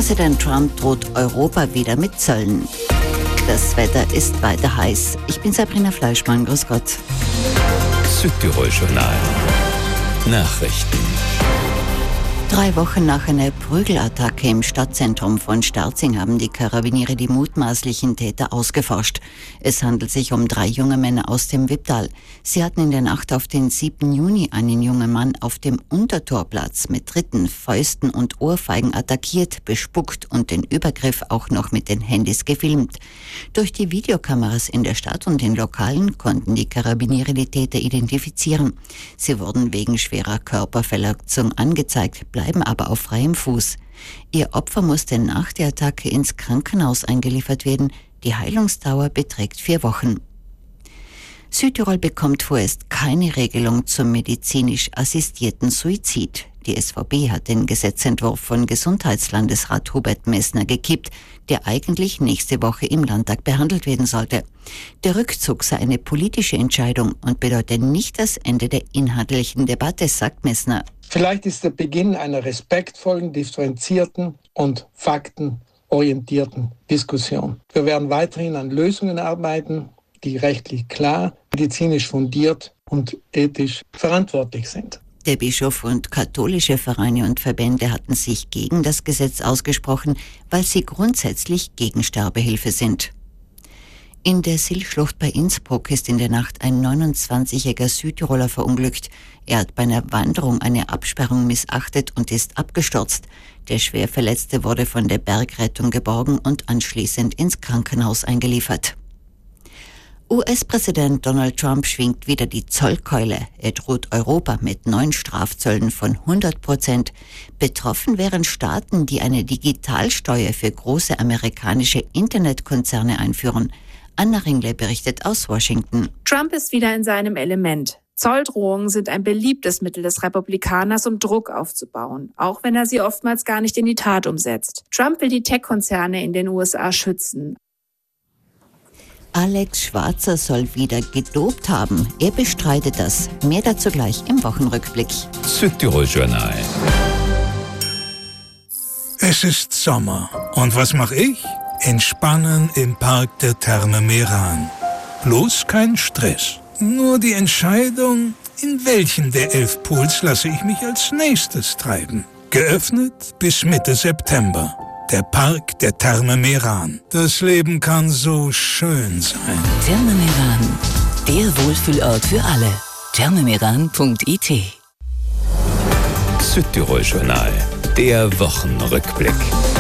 US-Präsident Trump droht Europa wieder mit Zöllen. Das Wetter ist weiter heiß. Ich bin Sabrina Fleischmann, grüß Gott. Südtirol-Journal. Nachrichten. 3 Wochen nach einer Prügelattacke im Stadtzentrum von Sterzing haben die Karabiniere die mutmaßlichen Täter ausgeforscht. Es handelt sich um 3 junge Männer aus dem Wipptal. Sie hatten in der Nacht auf den 7. Juni einen jungen Mann auf dem Untertorplatz mit Tritten, Fäusten und Ohrfeigen attackiert, bespuckt und den Übergriff auch noch mit den Handys gefilmt. Durch die Videokameras in der Stadt und in Lokalen konnten die Karabiniere die Täter identifizieren. Sie wurden wegen schwerer Körperverletzung angezeigt, bleiben aber auf freiem Fuß. Ihr Opfer musste nach der Attacke ins Krankenhaus eingeliefert werden. Die Heilungsdauer beträgt 4 Wochen. Südtirol bekommt vorerst keine Regelung zum medizinisch assistierten Suizid. Die SVP hat den Gesetzentwurf von Gesundheitslandesrat Hubert Messner gekippt, der eigentlich nächste Woche im Landtag behandelt werden sollte. Der Rückzug sei eine politische Entscheidung und bedeute nicht das Ende der inhaltlichen Debatte, sagt Messner. Vielleicht ist der Beginn einer respektvollen, differenzierten und faktenorientierten Diskussion. Wir werden weiterhin an Lösungen arbeiten, die rechtlich klar, medizinisch fundiert und ethisch verantwortlich sind. Der Bischof und katholische Vereine und Verbände hatten sich gegen das Gesetz ausgesprochen, weil sie grundsätzlich gegen Sterbehilfe sind. In der Silschlucht bei Innsbruck ist in der Nacht ein 29-jähriger Südtiroler verunglückt. Er hat bei einer Wanderung eine Absperrung missachtet und ist abgestürzt. Der Schwerverletzte wurde von der Bergrettung geborgen und anschließend ins Krankenhaus eingeliefert. US-Präsident Donald Trump schwingt wieder die Zollkeule. Er droht Europa mit neuen Strafzöllen von 100%. Betroffen wären Staaten, die eine Digitalsteuer für große amerikanische Internetkonzerne einführen. Anna Ringle berichtet aus Washington. Trump ist wieder in seinem Element. Zolldrohungen sind ein beliebtes Mittel des Republikaners, um Druck aufzubauen, auch wenn er sie oftmals gar nicht in die Tat umsetzt. Trump will die Tech-Konzerne in den USA schützen. Alex Schwarzer soll wieder gedopt haben. Er bestreitet das. Mehr dazu gleich im Wochenrückblick. Südtirol-Journal. Es ist Sommer. Und was mache ich? Entspannen im Park der Therme Meran. Bloß kein Stress. Nur die Entscheidung, in welchen der 11 Pools lasse ich mich als nächstes treiben. Geöffnet bis Mitte September. Der Park der Therme Meran. Das Leben kann so schön sein. Therme Meran, der Wohlfühlort für alle. thermemeran.it. Südtirol-Journal. Der Wochenrückblick.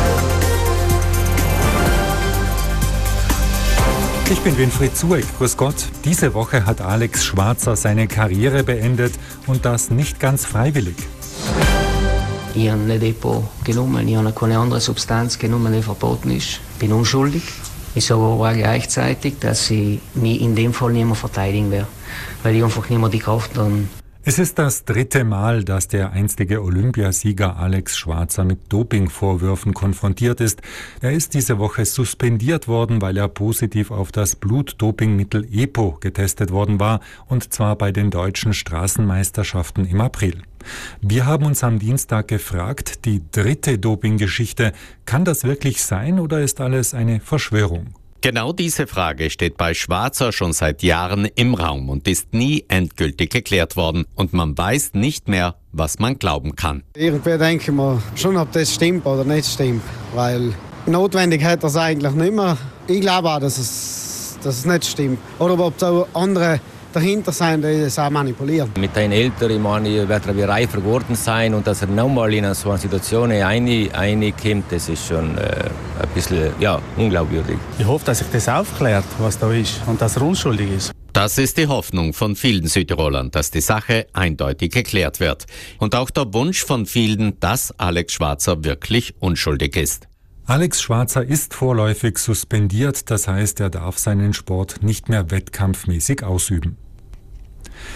Ich bin Winfried Zueck, grüß Gott. Diese Woche hat Alex Schwarzer seine Karriere beendet und das nicht ganz freiwillig. Ich habe nicht EPO genommen, ich habe keine andere Substanz genommen, die verboten ist. Ich bin unschuldig. Ich sage aber auch gleichzeitig, dass ich mich in dem Fall nicht mehr verteidigen werde, weil ich einfach nicht mehr die Kraft habe. Es ist das 3. Mal, dass der einstige Olympiasieger Alex Schwarzer mit Dopingvorwürfen konfrontiert ist. Er ist diese Woche suspendiert worden, weil er positiv auf das Blutdopingmittel EPO getestet worden war, und zwar bei den deutschen Straßenmeisterschaften im April. Wir haben uns am Dienstag gefragt, die 3. Dopinggeschichte, kann das wirklich sein oder ist alles eine Verschwörung? Genau diese Frage steht bei Schwarzer schon seit Jahren im Raum und ist nie endgültig geklärt worden. Und man weiß nicht mehr, was man glauben kann. Irgendwie denken wir schon, ob das stimmt oder nicht stimmt. Weil notwendig hat er es eigentlich nicht mehr. Ich glaube auch, dass es nicht stimmt. Oder ob da andere dahinter sein, die das auch manipulieren. Mit den Eltern, ich meine, wird er reifer geworden sein und dass er nochmal in so eine Situation reinkommt, das ist schon ein bisschen unglaubwürdig. Ich hoffe, dass sich das aufklärt, was da ist und dass er unschuldig ist. Das ist die Hoffnung von vielen Südtirolern, dass die Sache eindeutig geklärt wird. Und auch der Wunsch von vielen, dass Alex Schwarzer wirklich unschuldig ist. Alex Schwarzer ist vorläufig suspendiert, das heißt, er darf seinen Sport nicht mehr wettkampfmäßig ausüben.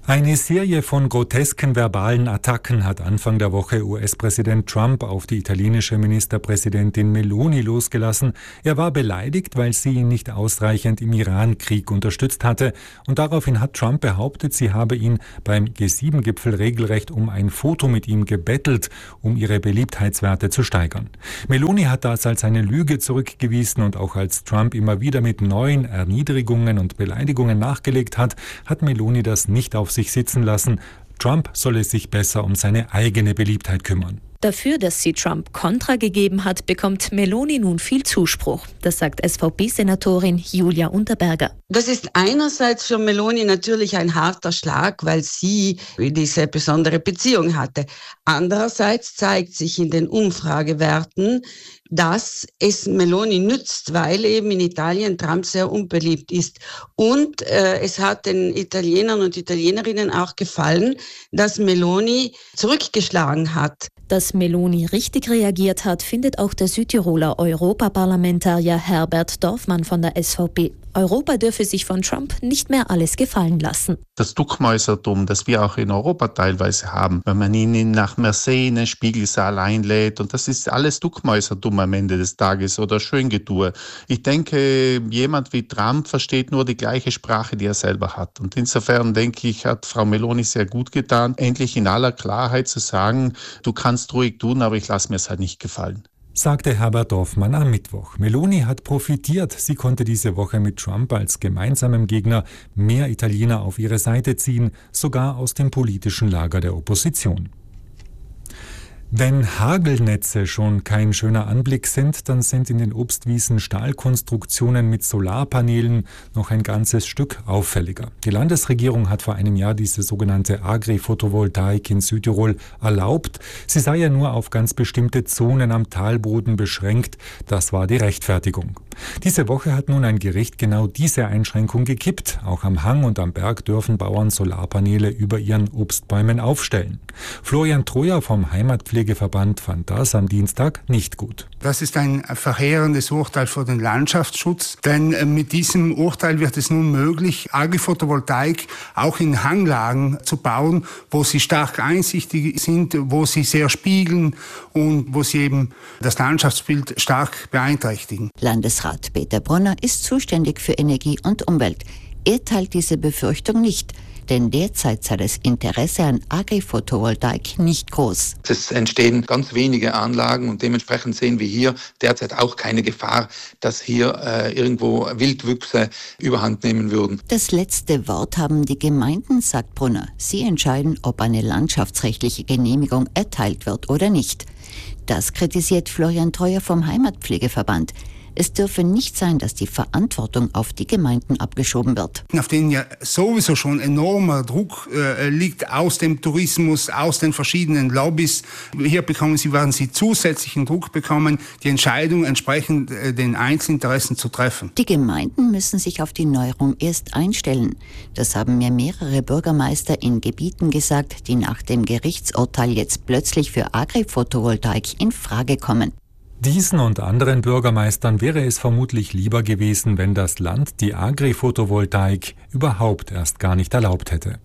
Eine Serie von grotesken verbalen Attacken hat Anfang der Woche US-Präsident Trump auf die italienische Ministerpräsidentin Meloni losgelassen. Er war beleidigt, weil sie ihn nicht ausreichend im Iran-Krieg unterstützt hatte. Und daraufhin hat Trump behauptet, sie habe ihn beim G7-Gipfel regelrecht um ein Foto mit ihm gebettelt, um ihre Beliebtheitswerte zu steigern. Meloni hat das als eine Lüge zurückgewiesen und auch als Trump immer wieder mit neuen Erniedrigungen und Beleidigungen nachgelegt hat, hat Meloni das nicht auf sich sitzen lassen. Trump solle sich besser um seine eigene Beliebtheit kümmern. Dafür, dass sie Trump Kontra gegeben hat, bekommt Meloni nun viel Zuspruch. Das sagt SVP-Senatorin Julia Unterberger. Das ist einerseits für Meloni natürlich ein harter Schlag, weil sie diese besondere Beziehung hatte. Andererseits zeigt sich in den Umfragewerten, dass es Meloni nützt, weil eben in Italien Trump sehr unbeliebt ist. Und es hat den Italienern und Italienerinnen auch gefallen, dass Meloni zurückgeschlagen hat. Dass Meloni richtig reagiert hat, findet auch der Südtiroler Europaparlamentarier Herbert Dorfmann von der SVP. Europa dürfe sich von Trump nicht mehr alles gefallen lassen. Das Duckmäusertum, das wir auch in Europa teilweise haben, wenn man ihn nach Marseille in den Spiegelsaal einlädt, und das ist alles Duckmäusertum am Ende des Tages oder Schöngetue. Ich denke, jemand wie Trump versteht nur die gleiche Sprache, die er selber hat. Und insofern denke ich, hat Frau Meloni sehr gut getan, endlich in aller Klarheit zu sagen, du kannst ruhig tun, aber ich lasse mir es halt nicht gefallen. Sagte Herbert Dorfmann am Mittwoch. Meloni hat profitiert. Sie konnte diese Woche mit Trump als gemeinsamem Gegner mehr Italiener auf ihre Seite ziehen, sogar aus dem politischen Lager der Opposition. Wenn Hagelnetze schon kein schöner Anblick sind, dann sind in den Obstwiesen Stahlkonstruktionen mit Solarpanelen noch ein ganzes Stück auffälliger. Die Landesregierung hat vor einem Jahr diese sogenannte Agri-Photovoltaik in Südtirol erlaubt. Sie sei ja nur auf ganz bestimmte Zonen am Talboden beschränkt. Das war die Rechtfertigung. Diese Woche hat nun ein Gericht genau diese Einschränkung gekippt. Auch am Hang und am Berg dürfen Bauern Solarpaneele über ihren Obstbäumen aufstellen. Florian Troja vom Heimatpflegeverband fand das am Dienstag nicht gut. Das ist ein verheerendes Urteil für den Landschaftsschutz, denn mit diesem Urteil wird es nun möglich, Agri-Photovoltaik auch in Hanglagen zu bauen, wo sie stark einsichtig sind, wo sie sehr spiegeln und wo sie eben das Landschaftsbild stark beeinträchtigen. Landesrat Peter Brunner ist zuständig für Energie und Umwelt. Er teilt diese Befürchtung nicht, denn derzeit sei das Interesse an Agri-Photovoltaik nicht groß. Es entstehen ganz wenige Anlagen und dementsprechend sehen wir hier derzeit auch keine Gefahr, dass hier irgendwo Wildwüchse überhand nehmen würden. Das letzte Wort haben die Gemeinden, sagt Brunner. Sie entscheiden, ob eine landschaftsrechtliche Genehmigung erteilt wird oder nicht. Das kritisiert Florian Treuer vom Heimatpflegeverband. Es dürfe nicht sein, dass die Verantwortung auf die Gemeinden abgeschoben wird. Auf denen ja sowieso schon enormer Druck liegt aus dem Tourismus, aus den verschiedenen Lobbys. Hier werden sie zusätzlichen Druck bekommen, die Entscheidung entsprechend den Einzelinteressen zu treffen. Die Gemeinden müssen sich auf die Neuerung erst einstellen. Das haben mir mehrere Bürgermeister in Gebieten gesagt, die nach dem Gerichtsurteil jetzt plötzlich für Agri-Photovoltaik in Frage kommen. Diesen und anderen Bürgermeistern wäre es vermutlich lieber gewesen, wenn das Land die Agri-Photovoltaik überhaupt erst gar nicht erlaubt hätte.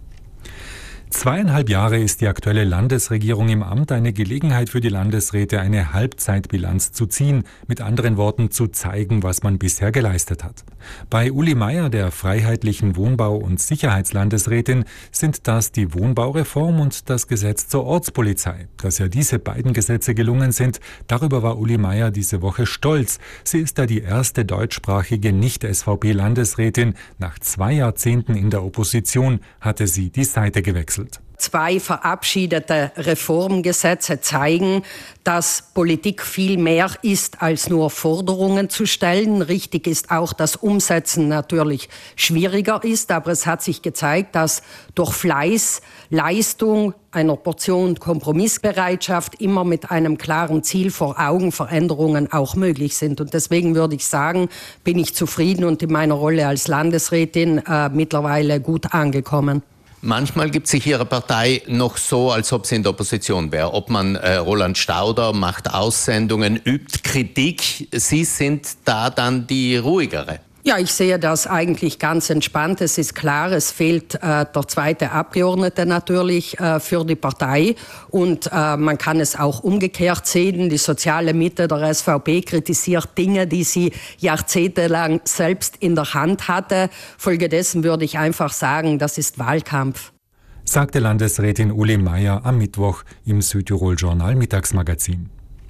2,5 Jahre ist die aktuelle Landesregierung im Amt, eine Gelegenheit für die Landesräte, eine Halbzeitbilanz zu ziehen, mit anderen Worten zu zeigen, was man bisher geleistet hat. Bei Uli Meier, der freiheitlichen Wohnbau- und Sicherheitslandesrätin, sind das die Wohnbaureform und das Gesetz zur Ortspolizei. Dass ja diese beiden Gesetze gelungen sind, darüber war Uli Meier diese Woche stolz. Sie ist ja die erste deutschsprachige Nicht-SVP-Landesrätin. Nach 2 Jahrzehnten in der Opposition hatte sie die Seite gewechselt. 2 verabschiedete Reformgesetze zeigen, dass Politik viel mehr ist, als nur Forderungen zu stellen. Richtig ist auch, dass Umsetzen natürlich schwieriger ist, aber es hat sich gezeigt, dass durch Fleiß, Leistung, einer Portion Kompromissbereitschaft immer mit einem klaren Ziel vor Augen Veränderungen auch möglich sind. Und deswegen würde ich sagen, bin ich zufrieden und in meiner Rolle als Landesrätin mittlerweile gut angekommen. Manchmal gibt sich Ihre Partei noch so, als ob sie in der Opposition wäre. Ob man Roland Stauder macht Aussendungen, übt Kritik. Sie sind da dann die ruhigere. Ja, ich sehe das eigentlich ganz entspannt. Es ist klar, es fehlt der zweite Abgeordnete natürlich für die Partei. Und man kann es auch umgekehrt sehen. Die soziale Mitte der SVP kritisiert Dinge, die sie jahrzehntelang selbst in der Hand hatte. Folgedessen würde ich einfach sagen, das ist Wahlkampf. Sagte Landesrätin Uli Meier am Mittwoch im Südtirol-Journal Mittagsmagazin.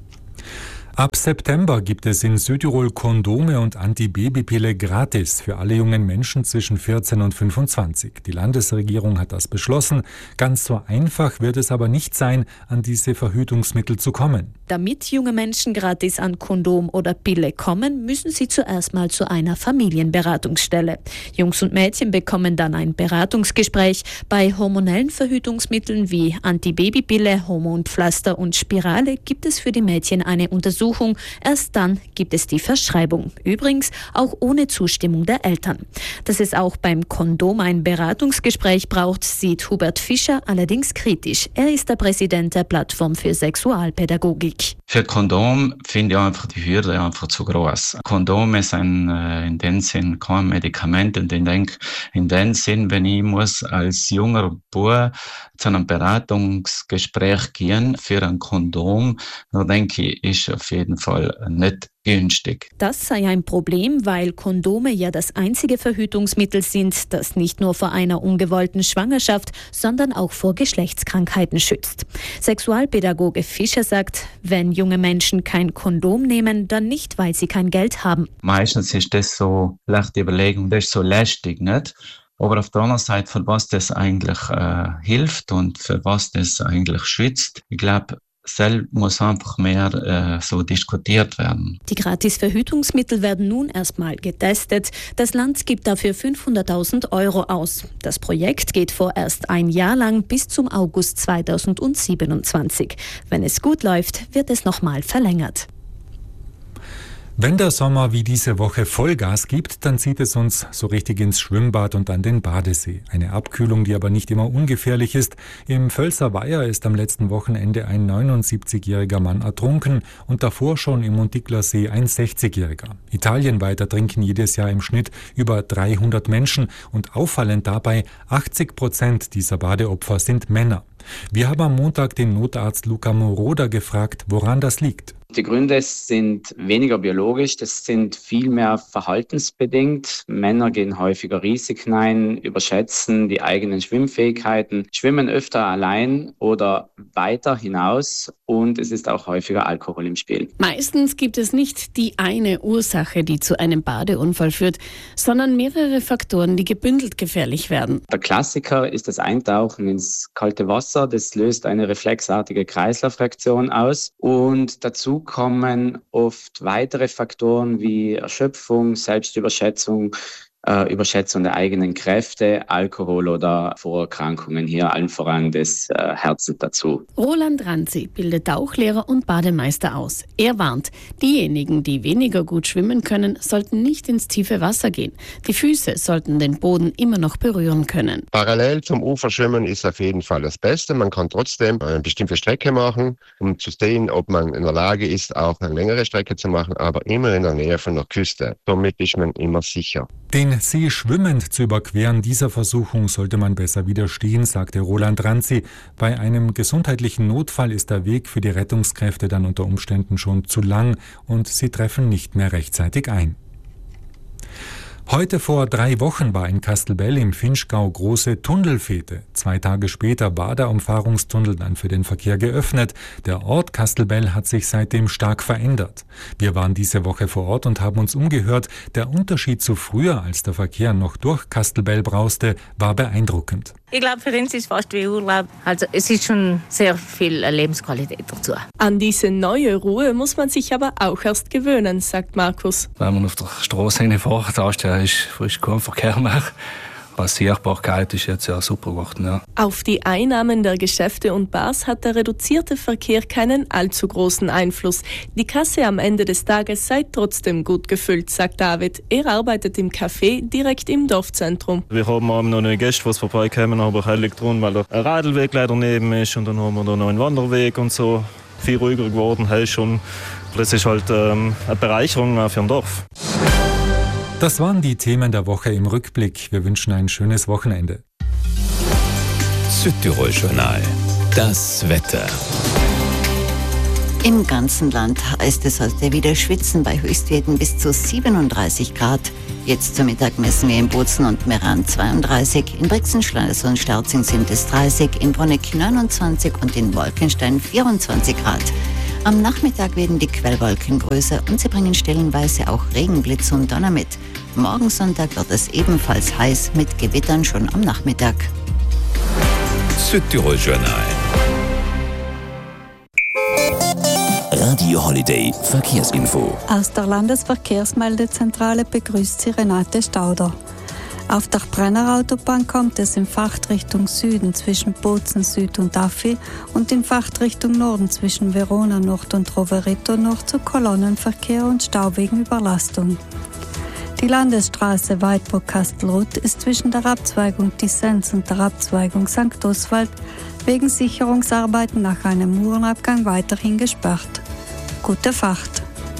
Ab September gibt es in Südtirol Kondome und Antibabypille gratis für alle jungen Menschen zwischen 14 und 25. Die Landesregierung hat das beschlossen. Ganz so einfach wird es aber nicht sein, an diese Verhütungsmittel zu kommen. Damit junge Menschen gratis an Kondom oder Pille kommen, müssen sie zuerst mal zu einer Familienberatungsstelle. Jungs und Mädchen bekommen dann ein Beratungsgespräch. Bei hormonellen Verhütungsmitteln wie Antibabypille, Hormonpflaster und Spirale gibt es für die Mädchen eine Untersuchung. Erst dann gibt es die Verschreibung. Übrigens auch ohne Zustimmung der Eltern. Dass es auch beim Kondom ein Beratungsgespräch braucht, sieht Hubert Fischer allerdings kritisch. Er ist der Präsident der Plattform für Sexualpädagogik. Für Kondom finde ich einfach die Hürde einfach zu groß. Kondome sind in dem Sinn kein Medikament und ich denke, in dem Sinn, wenn ich muss als junger Bub zu einem Beratungsgespräch gehen für ein Kondom, dann denke ich, ist auf jeden Fall nicht günstig. Das sei ein Problem, weil Kondome ja das einzige Verhütungsmittel sind, das nicht nur vor einer ungewollten Schwangerschaft, sondern auch vor Geschlechtskrankheiten schützt. Sexualpädagoge Fischer sagt, wenn junge Menschen kein Kondom nehmen, dann nicht, weil sie kein Geld haben. Meistens ist das so leichte Überlegung, das ist so lästig, nicht? Aber auf der anderen Seite, für was das eigentlich hilft und für was das eigentlich schützt, ich glaube, selbst muss einfach mehr so diskutiert werden. Die Gratis-Verhütungsmittel werden nun erstmal getestet. Das Land gibt dafür 500.000 € aus. Das Projekt geht vorerst ein Jahr lang bis zum August 2027. Wenn es gut läuft, wird es nochmal verlängert. Wenn der Sommer wie diese Woche Vollgas gibt, dann zieht es uns so richtig ins Schwimmbad und an den Badesee. Eine Abkühlung, die aber nicht immer ungefährlich ist. Im Völser Weiher ist am letzten Wochenende ein 79-jähriger Mann ertrunken und davor schon im Montiglersee ein 60-jähriger. Italienweit ertrinken jedes Jahr im Schnitt über 300 Menschen und auffallend dabei, 80% dieser Badeopfer sind Männer. Wir haben am Montag den Notarzt Luca Moroder gefragt, woran das liegt. Die Gründe sind weniger biologisch, das sind vielmehr verhaltensbedingt. Männer gehen häufiger Risiken ein, überschätzen die eigenen Schwimmfähigkeiten, schwimmen öfter allein oder weiter hinaus und es ist auch häufiger Alkohol im Spiel. Meistens gibt es nicht die eine Ursache, die zu einem Badeunfall führt, sondern mehrere Faktoren, die gebündelt gefährlich werden. Der Klassiker ist das Eintauchen ins kalte Wasser. Das löst eine reflexartige Kreislaufreaktion aus und dazu kommen oft weitere Faktoren wie Erschöpfung, Selbstüberschätzung, Überschätzung der eigenen Kräfte, Alkohol oder Vorerkrankungen, hier allen voran des Herzens dazu. Roland Ranzi bildet Tauchlehrer und Bademeister aus. Er warnt, diejenigen, die weniger gut schwimmen können, sollten nicht ins tiefe Wasser gehen. Die Füße sollten den Boden immer noch berühren können. Parallel zum Uferschwimmen ist auf jeden Fall das Beste. Man kann trotzdem eine bestimmte Strecke machen, um zu sehen, ob man in der Lage ist, auch eine längere Strecke zu machen, aber immer in der Nähe von der Küste. Somit ist man immer sicher. Den See schwimmend zu überqueren, dieser Versuchung sollte man besser widerstehen, sagte Roland Ranzi. Bei einem gesundheitlichen Notfall ist der Weg für die Rettungskräfte dann unter Umständen schon zu lang und sie treffen nicht mehr rechtzeitig ein. Heute vor 3 Wochen war in Kastelbell im Vinschgau große Tunnelfete. 2 Tage später war der Umfahrungstunnel dann für den Verkehr geöffnet. Der Ort Kastelbell hat sich seitdem stark verändert. Wir waren diese Woche vor Ort und haben uns umgehört. Der Unterschied zu früher, als der Verkehr noch durch Kastelbell brauste, war beeindruckend. Ich glaube, für uns ist es fast wie Urlaub. Also es ist schon sehr viel Lebensqualität dazu. An diese neue Ruhe muss man sich aber auch erst gewöhnen, sagt Markus. Wenn man auf der Straße hinfährt, da ist kein Verkehr mehr. Passierbarkeit ist jetzt ja super geworden. Ja. Auf die Einnahmen der Geschäfte und Bars hat der reduzierte Verkehr keinen allzu großen Einfluss. Die Kasse am Ende des Tages sei trotzdem gut gefüllt, sagt David. Er arbeitet im Café direkt im Dorfzentrum. Wir haben noch neue Gäste, die vorbeikommen, aber heilig dran, weil der Radlweg leider neben ist und dann haben wir da noch einen Wanderweg und so. Viel ruhiger geworden, hey schon. Das ist halt eine Bereicherung für ein Dorf. Das waren die Themen der Woche im Rückblick. Wir wünschen ein schönes Wochenende. Südtirol-Journal. Das Wetter. Im ganzen Land heißt es heute wieder schwitzen bei Höchstwerten bis zu 37 Grad. Jetzt zum Mittag messen wir in Bozen und Meran 32, in Brixen, Schleines und Sterzing sind es 30, in Bruneck 29 und in Wolkenstein 24 Grad. Am Nachmittag werden die Quellwolken größer und sie bringen stellenweise auch Regen, Blitz und Donner mit. Morgen Sonntag wird es ebenfalls heiß mit Gewittern schon am Nachmittag. Südtirol-Journal. Radio Holiday Verkehrsinfo. Aus der Landesverkehrsmeldezentrale begrüßt sie Renate Stauder. Auf der Brenner-Autobahn kommt es in Fachrichtung Süden zwischen Bozen Süd und Affi und in Fachrichtung Norden zwischen Verona Nord und Rovereto noch zu Kolonnenverkehr und Stau wegen Überlastung. Die Landesstraße Weidburg-Kastelruth ist zwischen der Abzweigung Dissens und der Abzweigung St. Oswald wegen Sicherungsarbeiten nach einem Murenabgang weiterhin gesperrt. Gute Fahrt!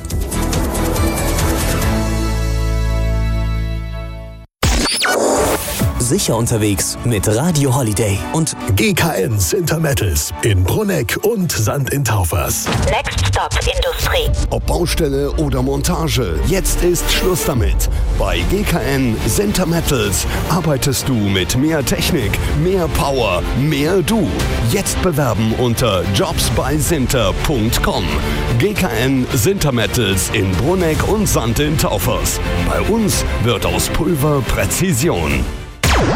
Sicher unterwegs mit Radio Holiday und GKN Sintermettels in Bruneck und St. in Taufers. Next Stop Industrie. Ob Baustelle oder Montage, jetzt ist Schluss damit. Bei GKN Sintermettels arbeitest du mit mehr Technik, mehr Power, mehr du. Jetzt bewerben unter jobsbeisinter.com. GKN Sintermettels in Bruneck und St. in Taufers. Bei uns wird aus Pulver Präzision.